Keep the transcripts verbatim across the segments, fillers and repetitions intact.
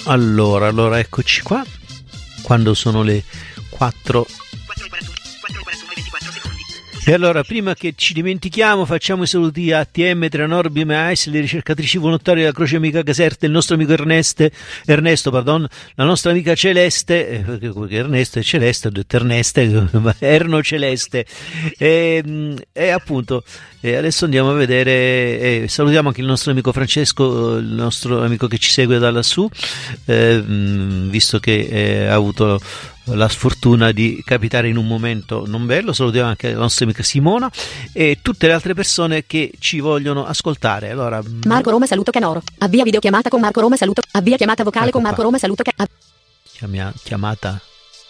Allora, allora eccoci qua. Quando sono le quattro e allora, prima che ci dimentichiamo, facciamo i saluti a A T M, Tranorbium e Ice, le ricercatrici volontarie della Croce Amica Caserta, il nostro amico Erneste, Ernesto, pardon, la nostra amica Celeste, eh, perché Ernesto è Celeste, ho detto Erneste, Erno Celeste, e, e appunto e adesso andiamo a vedere, eh, salutiamo anche il nostro amico Francesco, il nostro amico che ci segue da lassù, eh, visto che eh, ha avuto la sfortuna di capitare in un momento non bello. Salutiamo anche la nostra amica Simona e tutte le altre persone che ci vogliono ascoltare. Allora, Marco Roma saluto Canoro, avvia videochiamata con Marco Roma saluto, avvia chiamata vocale ecco con Marco qua. Roma saluto ca- Chiamia, chiamata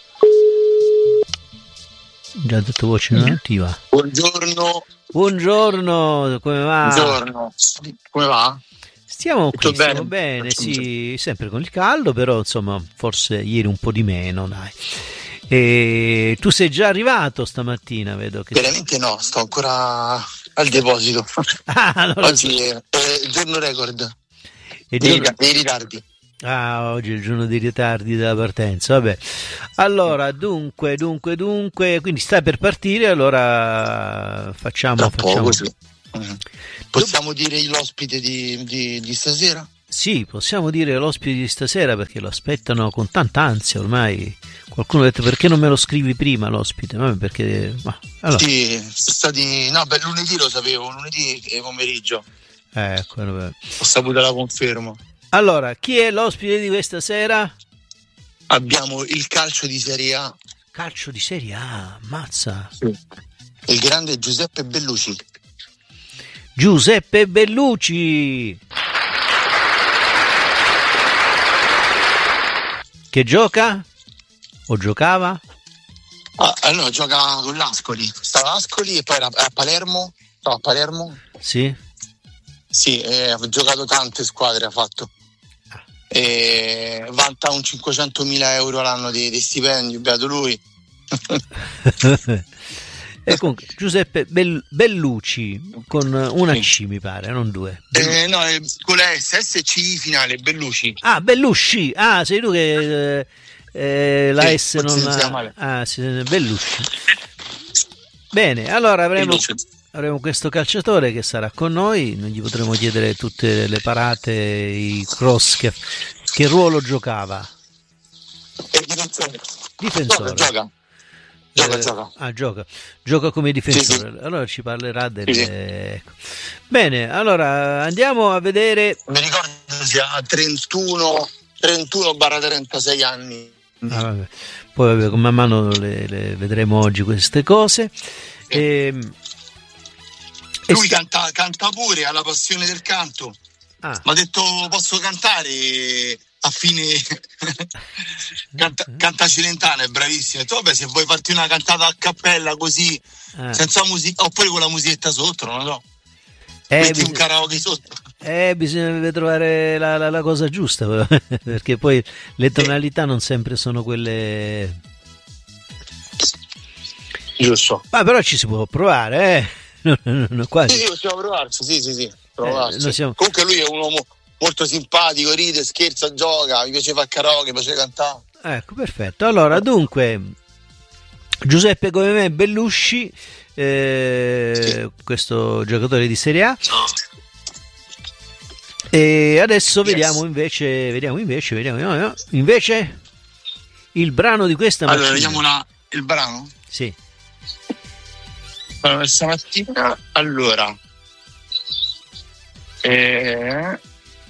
già detto voce non attiva. Buongiorno. Buongiorno, come va? Buongiorno. Come va? Stiamo Tutto qui, stiamo bene? bene, sì, sempre con il caldo, però insomma forse ieri un po' di meno, dai. E tu sei già arrivato stamattina, vedo che Veramente no, sto ancora al deposito. ah, allora... Oggi è, è il giorno record e dei, giorno... dei ritardi. Ah, oggi è il giorno dei ritardi della partenza, vabbè. Allora, dunque, dunque, dunque, quindi stai per partire, allora facciamo... Tra facciamo... poco, sì. Mm. Possiamo dire l'ospite di, di, di stasera? Sì, possiamo dire l'ospite di stasera perché lo aspettano con tanta ansia ormai. Qualcuno ha detto perché non me lo scrivi prima l'ospite? Vabbè, perché... Ma, allora. Sì, sono stati... No, per lunedì lo sapevo, lunedì pomeriggio. Ecco, vabbè. Ho saputo la conferma. Allora, chi è l'ospite di questa sera? Abbiamo il calcio di Serie A. Calcio di Serie A, mazza. Sì. Il grande Giuseppe Bellucci. Giuseppe Bellucci. Che gioca? O giocava? Ah, allora gioca con l'Ascoli. Stava a Ascoli e poi era a Palermo. Stava a Palermo. Sì. Sì, eh, ha giocato tante squadre, ha fatto. E vanta un cinquecentomila euro l'anno di, di stipendio, beato lui. E comunque Giuseppe Bell- Bellucci con una Sì. C mi pare, non due. Eh, no, eh, con la S, S C I finale, Bellucci. Ah, Bellusci. Ah, sei tu che eh, eh, la Sì, S forse non si chiama male. ah, sì, Bellusci. Bene, allora avremo Bellucci. avremo questo calciatore che sarà con noi, non gli potremo chiedere tutte le parate, i cross che, che ruolo giocava. E difensore. Difensore. Gioca, gioca. Gioca, Eh, gioca. Ah, gioca. Gioca come difensore. Sì, sì. Allora ci parlerà delle... Sì, sì. Ecco. Bene, allora andiamo a vedere. Mi ricordo sia a trentuno trentuno trentasei anni. Ah, vabbè. Poi vabbè, con man mano le, le vedremo oggi queste cose. E, e Lui sta- canta, canta pure, ha la passione del canto. ah, Mi ha detto posso cantare a fine canta, canta Celentano, è bravissimo. Ho detto, vabbè, se vuoi farti una cantata a cappella così ah. senza musica oppure con la musichetta sotto, non lo so, Eh, metti un bisogna, karaoke sotto. eh, bisogna trovare la, la- la cosa giusta però, perché poi le tonalità non sempre sono quelle. Giusto. Ma però ci si può provare, eh? No, no, no, quasi. Sì, sì, possiamo provarci, sì, sì, sì, provarci. Eh, noi siamo- Comunque lui è un uomo molto simpatico, ride, scherza, gioca, mi piace fare karaoke, mi piace cantare. Ecco, perfetto. Allora, dunque, Giuseppe come me, Bellusci, eh, questo giocatore di Serie A. E adesso Yes. vediamo invece, vediamo invece, vediamo, no, no, invece il brano di questa mattina. Allora, vediamo la- il brano. Sì. Allora, stamattina, allora, eh...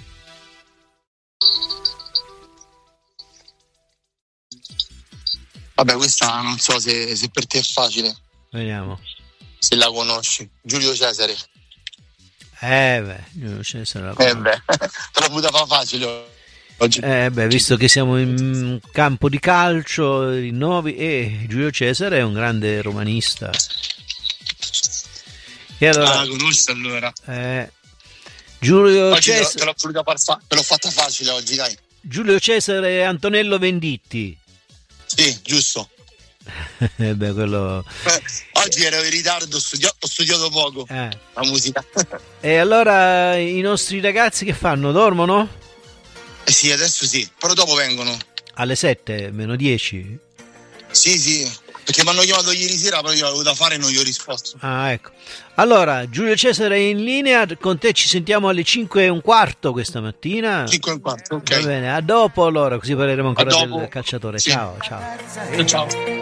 vabbè, questa non so se, se per te è facile, Vediamo. se la conosci. Giulio Cesare. Eh beh, io ce ne sono. Eh beh, te l'ho avuta fa facile oggi. Eh beh, visto che siamo in un campo di calcio, i nuovi, e Giulio Cesare è un grande romanista. E allora, Ah, la conosci allora. eh, Giulio, Oggi te l'ho- Cesare, te l'ho voluta far fa- te l'ho fatta facile oggi, dai. Giulio Cesare e Antonello Venditti. Sì, giusto. Eh beh, quello... Eh, oggi ero in ritardo, ho studiato, ho studiato poco eh. la musica. E allora i nostri ragazzi che fanno? Dormono? Eh sì, adesso sì, però dopo vengono. Alle sette, meno dieci? Sì, sì, perché mi hanno chiamato ieri sera, però io avevo da fare e non gli ho risposto. Ah, ecco. Allora, Giulio Cesare è in linea, con te ci sentiamo alle cinque e un quarto questa mattina. cinque e un quarto, ok. Va bene, a dopo allora, così parleremo ancora A dopo. del calciatore. Sì. Ciao, ciao. Ciao.